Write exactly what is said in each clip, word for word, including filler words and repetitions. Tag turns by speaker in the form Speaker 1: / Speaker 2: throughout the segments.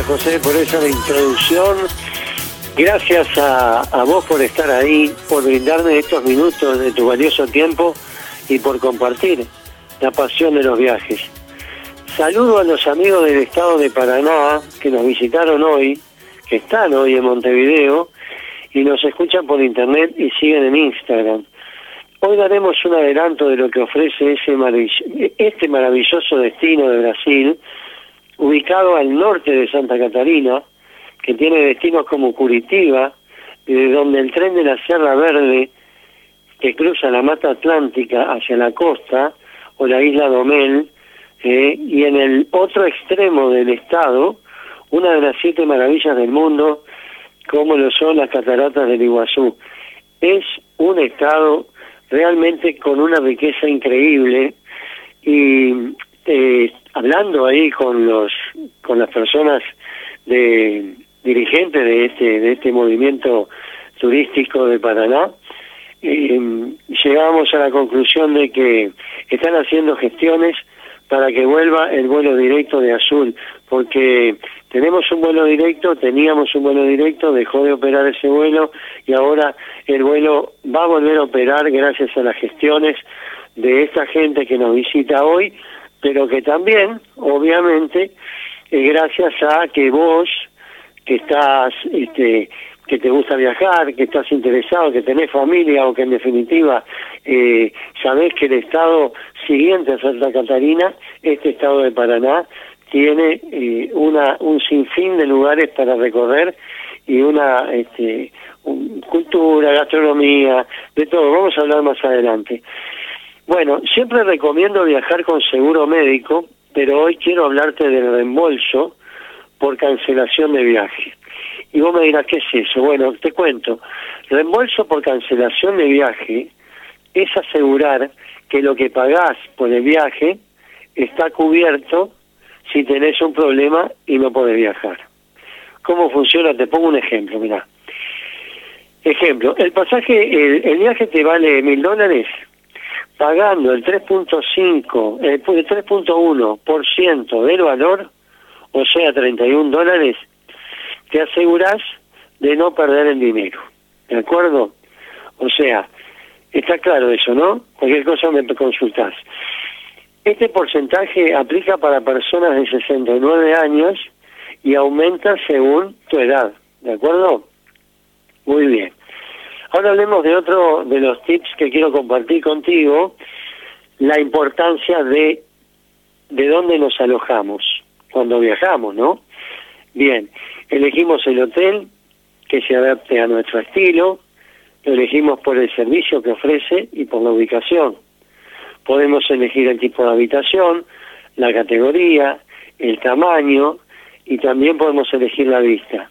Speaker 1: José, por esa introducción. Gracias a, a vos por estar ahí, por brindarme estos minutos de tu valioso tiempo y por compartir la pasión de los viajes. Saludo a los amigos del estado de Paraná que nos visitaron hoy, que están hoy en Montevideo y nos escuchan por internet y siguen en Instagram. Hoy daremos un adelanto de lo que ofrece ese maravill- este maravilloso destino de Brasil, ubicado al norte de Santa Catarina, que tiene destinos como Curitiba, desde donde el tren de la Sierra Verde, que cruza la Mata Atlántica hacia la costa, o la isla Domel, eh, y en el otro extremo del estado, una de las siete maravillas del mundo, como lo son las cataratas del Iguazú. Es un estado realmente con una riqueza increíble, y eh, hablando ahí con los con las personas de dirigentes de este de este movimiento turístico de Paraná, eh, llegamos a la conclusión de que están haciendo gestiones para que vuelva el vuelo directo de Azul, porque tenemos un vuelo directo, teníamos un vuelo directo, dejó de operar ese vuelo y ahora el vuelo va a volver a operar gracias a las gestiones de esta gente que nos visita hoy, pero que también, obviamente, eh, gracias a que vos, que estás, este, que te gusta viajar, que estás interesado, que tenés familia o que en definitiva eh, sabés que el estado siguiente a Santa Catarina, este estado de Paraná, tiene eh, una un sinfín de lugares para recorrer y una este, un, cultura, gastronomía, de todo. Vamos a hablar más adelante. Bueno, siempre recomiendo viajar con seguro médico, pero hoy quiero hablarte del reembolso por cancelación de viaje. Y vos me dirás, ¿qué es eso? Bueno, te cuento. Reembolso por cancelación de viaje es asegurar que lo que pagás por el viaje está cubierto si tenés un problema y no podés viajar. ¿Cómo funciona? Te pongo un ejemplo, mirá. Ejemplo, el pasaje, el, el viaje te vale mil dólares, pagando el tres punto cinco, el tres punto uno por ciento del valor, o sea, treinta y un dólares, te asegurás de no perder el dinero. ¿De acuerdo? O sea, está claro eso, ¿no? Cualquier cosa me consultás. Este porcentaje aplica para personas de sesenta y nueve años y aumenta según tu edad. ¿De acuerdo? Muy bien. Ahora hablemos de otro de los tips que quiero compartir contigo, la importancia de de dónde nos alojamos cuando viajamos, ¿no? Bien, elegimos el hotel que se adapte a nuestro estilo, lo elegimos por el servicio que ofrece y por la ubicación. Podemos elegir el tipo de habitación, la categoría, el tamaño y también podemos elegir la vista.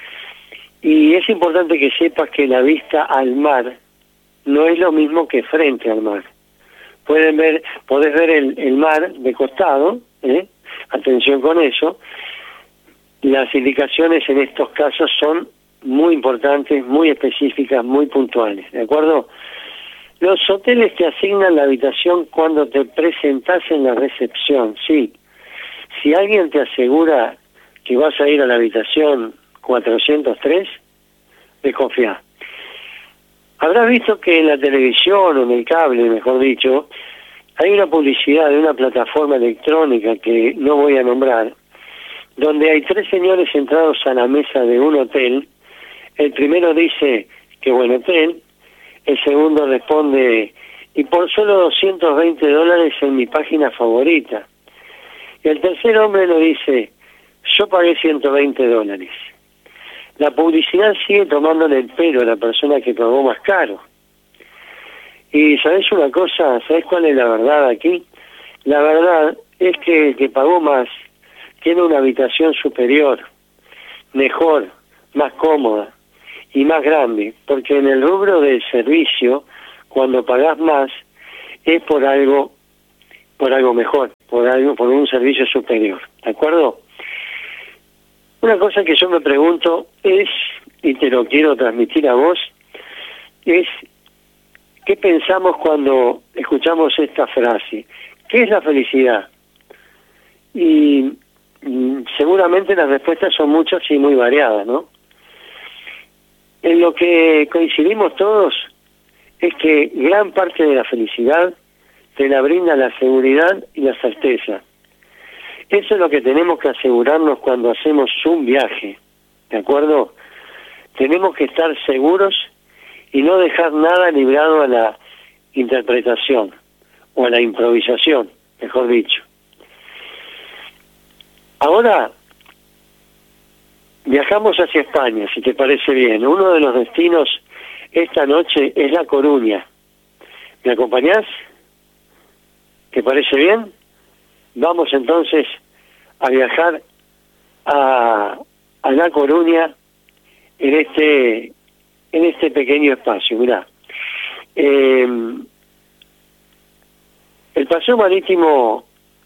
Speaker 1: Y es importante que sepas que la vista al mar no es lo mismo que frente al mar. Pueden ver, podés ver el, el mar de costado, ¿eh? Atención con eso. Las indicaciones en estos casos son muy importantes, muy específicas, muy puntuales, ¿de acuerdo? Los hoteles te asignan la habitación cuando te presentás en la recepción, sí. Si alguien te asegura que vas a ir a la habitación cuatrocientos tres, desconfía. Habrás visto que en la televisión o en el cable, mejor dicho, hay una publicidad de una plataforma electrónica que no voy a nombrar, donde hay tres señores entrados a la mesa de un hotel. El primero dice, qué buen hotel. El segundo responde, y por solo doscientos veinte dólares en mi página favorita. Y el tercer hombre lo dice, yo pagué ciento veinte dólares. La publicidad sigue tomándole el pelo a la persona que pagó más caro. Y ¿sabés una cosa? ¿Sabés cuál es la verdad aquí? La verdad es que el que pagó más tiene una habitación superior, mejor, más cómoda y más grande, porque en el rubro del servicio, cuando pagás más, es por algo, por algo mejor, por algo, por un servicio superior, ¿de acuerdo? Una cosa que yo me pregunto es, y te lo quiero transmitir a vos, es ¿qué pensamos cuando escuchamos esta frase? ¿Qué es la felicidad? Y mm, seguramente seguramente las respuestas son muchas y muy variadas, ¿no? En lo que coincidimos todos es que gran parte de la felicidad te la brinda la seguridad y la certeza. Eso es lo que tenemos que asegurarnos cuando hacemos un viaje, ¿de acuerdo? Tenemos que estar seguros y no dejar nada librado a la interpretación o a la improvisación, mejor dicho. Ahora viajamos hacia España, si te parece bien. Uno de los destinos esta noche es La Coruña. ¿Me acompañás? ¿Te parece bien? Vamos entonces a viajar a, a La Coruña en este en este pequeño espacio. Mirá, eh, el paseo marítimo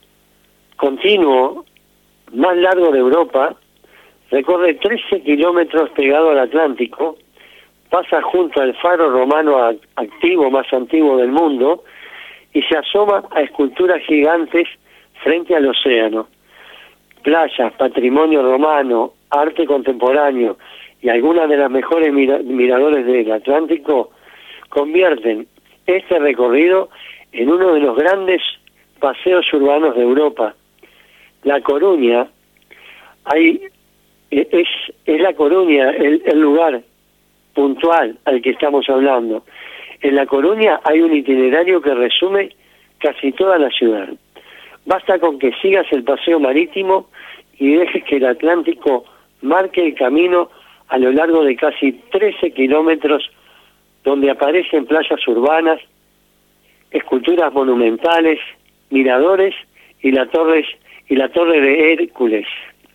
Speaker 1: continuo más largo de Europa recorre trece kilómetros pegado al Atlántico, pasa junto al faro romano activo más antiguo del mundo y se asoma a esculturas gigantes frente al océano. Playas, patrimonio romano, arte contemporáneo y algunas de las mejores mira miradores del Atlántico convierten este recorrido en uno de los grandes paseos urbanos de Europa. La Coruña, hay, es, es La Coruña el, el lugar puntual al que estamos hablando. En La Coruña hay un itinerario que resume casi toda la ciudad. Basta con que sigas el paseo marítimo y dejes que el Atlántico marque el camino a lo largo de casi trece kilómetros, donde aparecen playas urbanas, esculturas monumentales, miradores y la torre, y la torre de Hércules.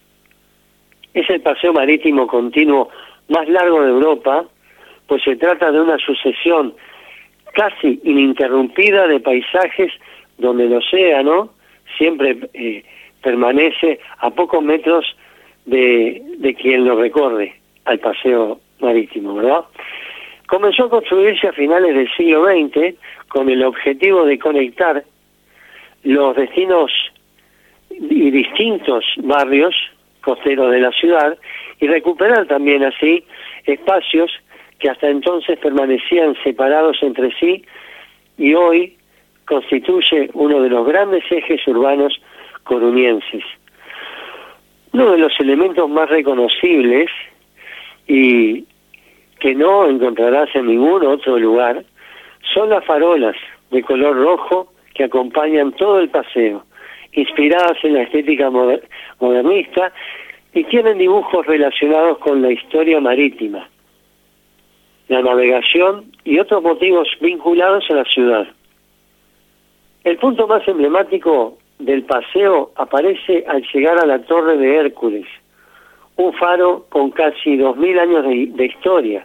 Speaker 1: Es el paseo marítimo continuo más largo de Europa, pues se trata de una sucesión casi ininterrumpida de paisajes donde el océano siempre eh, permanece a pocos metros de, de quien lo recorre al paseo marítimo, ¿verdad? Comenzó a construirse a finales del siglo veinte con el objetivo de conectar los destinos y distintos barrios costeros de la ciudad y recuperar también así espacios que hasta entonces permanecían separados entre sí y hoy constituye uno de los grandes ejes urbanos coruñenses. Uno de los elementos más reconocibles y que no encontrarás en ningún otro lugar son las farolas de color rojo que acompañan todo el paseo, inspiradas en la estética moder modernista y tienen dibujos relacionados con la historia marítima, la navegación y otros motivos vinculados a la ciudad. El punto más emblemático del paseo aparece al llegar a la Torre de Hércules, un faro con casi dos mil años de, de historia.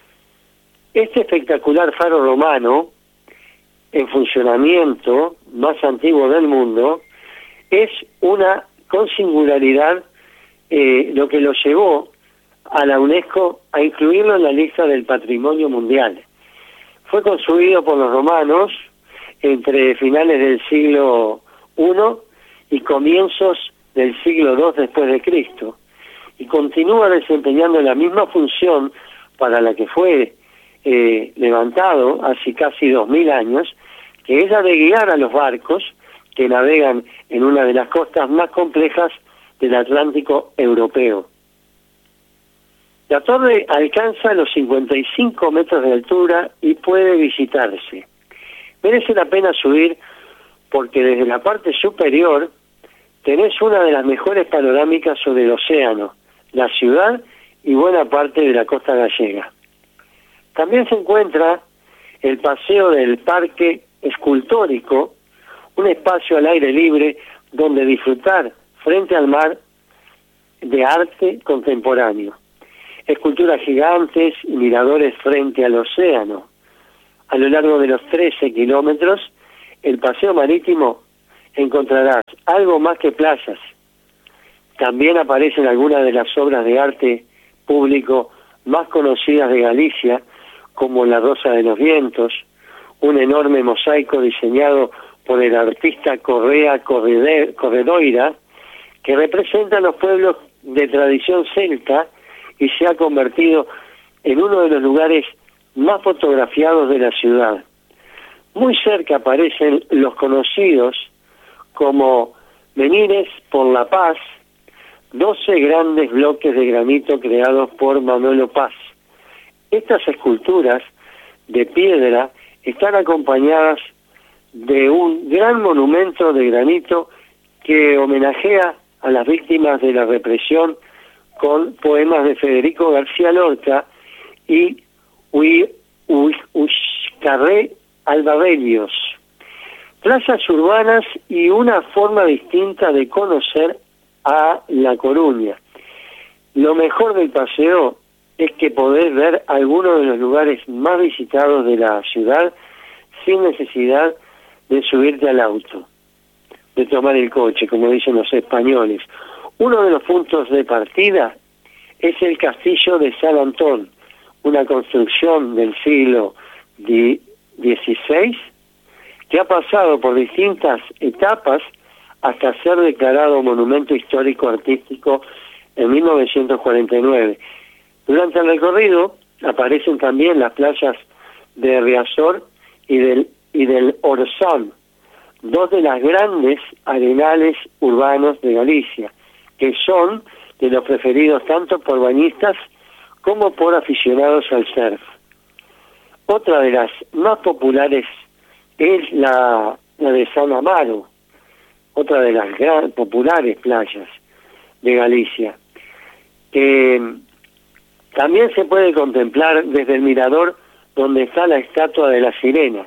Speaker 1: Este espectacular faro romano, en funcionamiento, más antiguo del mundo, es una con singularidad eh, lo que lo llevó a la UNESCO a incluirlo en la lista del patrimonio mundial. Fue construido por los romanos entre finales del siglo primero y comienzos del siglo segundo después de Cristo, y continúa desempeñando la misma función para la que fue eh, levantado hace casi dos mil años, que es la de guiar a los barcos que navegan en una de las costas más complejas del Atlántico europeo. La torre alcanza los cincuenta y cinco metros de altura y puede visitarse. Merece la pena subir porque desde la parte superior tenés una de las mejores panorámicas sobre el océano, la ciudad y buena parte de la costa gallega. También se encuentra el paseo del Parque Escultórico, un espacio al aire libre donde disfrutar frente al mar de arte contemporáneo. Esculturas gigantes y miradores frente al océano. A lo largo de los trece kilómetros, el paseo marítimo encontrarás algo más que playas. También aparecen algunas de las obras de arte público más conocidas de Galicia, como La Rosa de los Vientos, un enorme mosaico diseñado por el artista Correa Corredoira, que representa a los pueblos de tradición celta y se ha convertido en uno de los lugares más fotografiados de la ciudad. Muy cerca aparecen los conocidos como Menires por la Paz, doce grandes bloques de granito creados por Manuel Paz. Estas esculturas de piedra están acompañadas de un gran monumento de granito que homenajea a las víctimas de la represión con poemas de Federico García Lorca y Huixcarré Albabellos. Plazas urbanas y una forma distinta de conocer a La Coruña. Lo mejor del paseo es que podés ver algunos de los lugares más visitados de la ciudad sin necesidad de subirte al auto, de tomar el coche, como dicen los españoles. Uno de los puntos de partida es el Castillo de San Antón, una construcción del siglo dieciséis que ha pasado por distintas etapas hasta ser declarado Monumento Histórico Artístico en mil novecientos cuarenta y nueve. Durante el recorrido aparecen también las playas de Riazor y del, y del Orzán, dos de las grandes arenales urbanos de Galicia, que son de los preferidos tanto por bañistas como por aficionados al surf. Otra de las más populares es la, la de San Amaro, otra de las gran, populares playas de Galicia, que también se puede contemplar desde el mirador donde está la estatua de la sirena.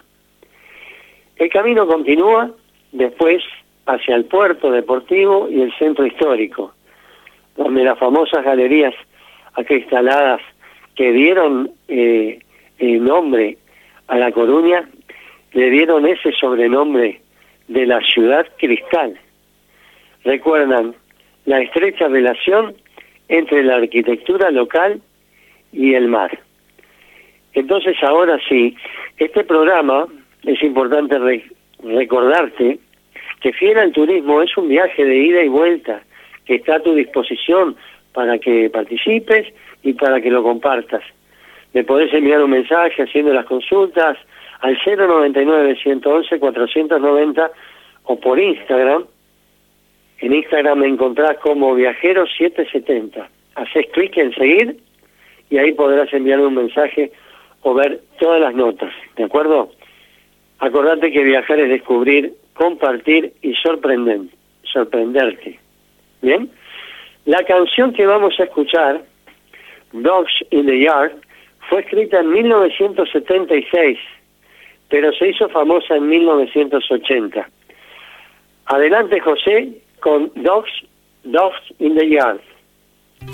Speaker 1: El camino continúa después hacia el puerto deportivo y el centro histórico, donde las famosas galerías acristaladas que dieron eh, el nombre a La Coruña, le dieron ese sobrenombre de la ciudad cristal. Recuerdan la estrecha relación entre la arquitectura local y el mar. Entonces ahora sí, este programa es importante re- recordarte que Fiel al Turismo es un viaje de ida y vuelta que está a tu disposición para que participes y para que lo compartas. Me podés enviar un mensaje haciendo las consultas al cero noventa y nueve, ciento once, cuatrocientos noventa o por Instagram. En Instagram me encontrás como Viajero setecientos setenta. Haces clic en seguir y ahí podrás enviarme un mensaje o ver todas las notas, ¿de acuerdo? Acordate que viajar es descubrir, compartir y sorprender, sorprenderte. ¿Bien? La canción que vamos a escuchar, Dogs in the Yard, fue escrita en mil novecientos setenta y seis, pero se hizo famosa en mil novecientos ochenta. Adelante, José, con Dogs, Dogs in the Yard.